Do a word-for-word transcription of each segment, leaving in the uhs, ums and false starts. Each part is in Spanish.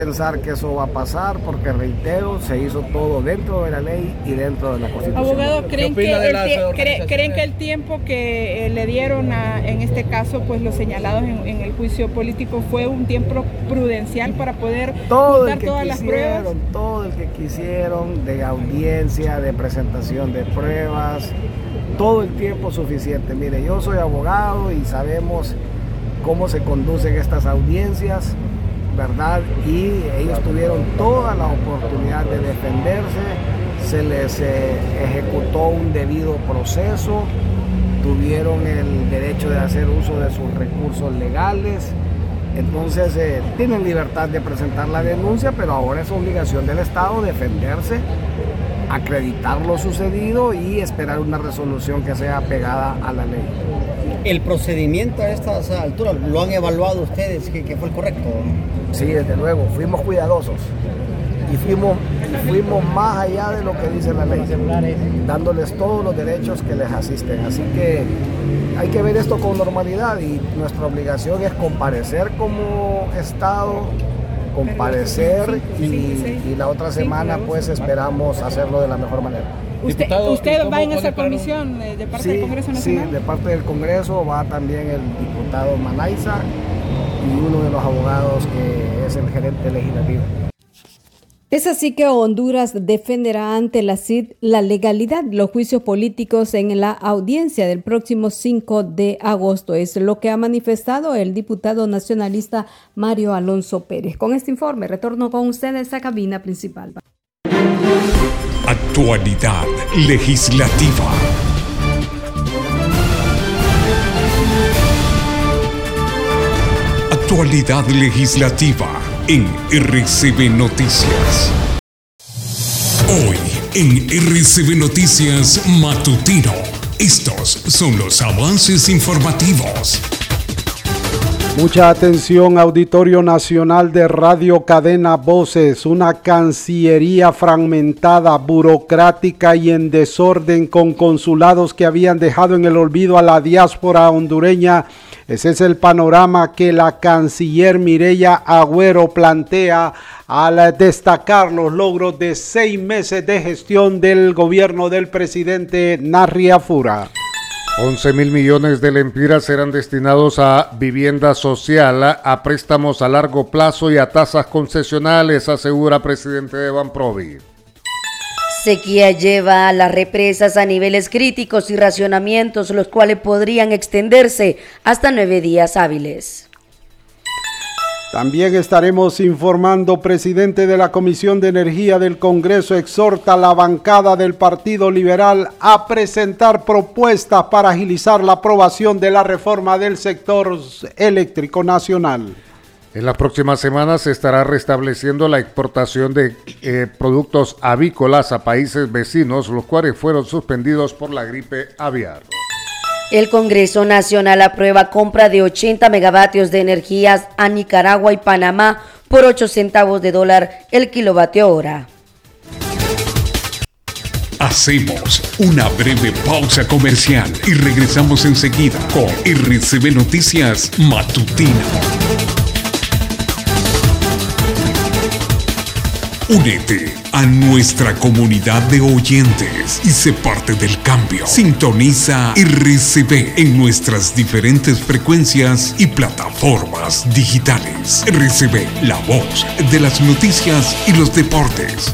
Pensar que eso va a pasar porque, reitero, se hizo todo dentro de la ley y dentro de la Constitución. Abogado, ¿creen, que el, tie- ¿creen que el tiempo que eh, le dieron a, en este caso, pues los señalados en, en el juicio político fue un tiempo prudencial para poder todo montar todas las pruebas? Todo el que quisieron, de audiencia, de presentación de pruebas, todo el tiempo suficiente. Mire, yo soy abogado y sabemos cómo se conducen estas audiencias, ¿verdad? Y ellos tuvieron toda la oportunidad de defenderse, se les eh, ejecutó un debido proceso, tuvieron el derecho de hacer uso de sus recursos legales, entonces eh, tienen libertad de presentar la denuncia, pero ahora es obligación del Estado defenderse, acreditar lo sucedido y esperar una resolución que sea apegada a la ley. ¿El procedimiento a estas alturas lo han evaluado ustedes que, que fue el correcto? Sí, desde luego, fuimos cuidadosos y fuimos, y fuimos más allá de lo que dice la ley, dándoles todos los derechos que les asisten. Así que hay que ver esto con normalidad y nuestra obligación es comparecer como Estado, comparecer y, y la otra semana pues esperamos hacerlo de la mejor manera. ¿Usted, usted va en esa comisión de parte sí, del Congreso Nacional? Sí, de parte del Congreso va también el diputado Manaiza y uno de los abogados que es el gerente legislativo. Es así que Honduras defenderá ante la C I D la legalidad de los juicios políticos en la audiencia del próximo cinco de agosto. Es lo que ha manifestado el diputado nacionalista Mario Alonso Pérez. Con este informe retorno con ustedes a cabina principal. Actualidad legislativa. Actualidad legislativa en R C B Noticias. Hoy en R C B Noticias Matutino. Estos son los avances informativos. Mucha atención, Auditorio Nacional de Radio Cadena Voces. Una cancillería fragmentada, burocrática y en desorden, con consulados que habían dejado en el olvido a la diáspora hondureña. Ese es el panorama que la canciller Mireya Agüero plantea al destacar los logros de seis meses de gestión del gobierno del presidente Narri Afura. once mil millones de lempiras serán destinados a vivienda social, a préstamos a largo plazo y a tasas concesionales, asegura presidente de Banprovi. Sequía lleva a las represas a niveles críticos y racionamientos, los cuales podrían extenderse hasta nueve días hábiles. También estaremos informando, presidente de la Comisión de Energía del Congreso exhorta a la bancada del Partido Liberal a presentar propuestas para agilizar la aprobación de la reforma del sector eléctrico nacional. En las próximas semanas se estará restableciendo la exportación de eh, productos avícolas a países vecinos, los cuales fueron suspendidos por la gripe aviar. El Congreso Nacional aprueba compra de ochenta megavatios de energías a Nicaragua y Panamá por ocho centavos de dólar el kilovatio hora. Hacemos una breve pausa comercial y regresamos enseguida con R C B Noticias Matutino. Únete a nuestra comunidad de oyentes y sé parte del cambio. Sintoniza R C B en nuestras diferentes frecuencias y plataformas digitales. R C B, la voz de las noticias y los deportes.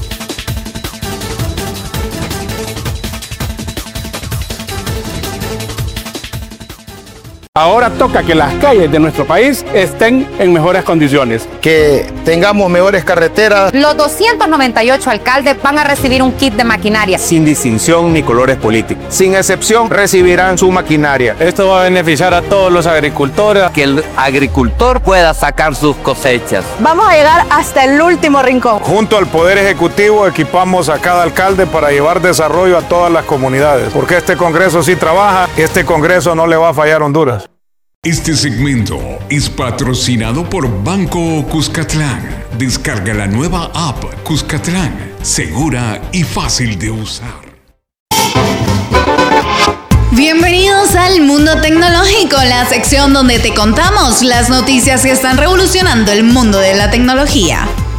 Ahora toca que las calles de nuestro país estén en mejores condiciones. Que tengamos mejores carreteras. Los doscientos noventa y ocho alcaldes van a recibir un kit de maquinaria. Sin distinción ni colores políticos. Sin excepción recibirán su maquinaria. Esto va a beneficiar a todos los agricultores. Que el agricultor pueda sacar sus cosechas. Vamos a llegar hasta el último rincón. Junto al Poder Ejecutivo equipamos a cada alcalde para llevar desarrollo a todas las comunidades. Porque este Congreso sí trabaja, este Congreso no le va a fallar a Honduras. Este segmento es patrocinado por Banco Cuscatlán. Descarga la nueva app Cuscatlán, segura y fácil de usar. Bienvenidos al Mundo Tecnológico, la sección donde te contamos las noticias que están revolucionando el mundo de la tecnología.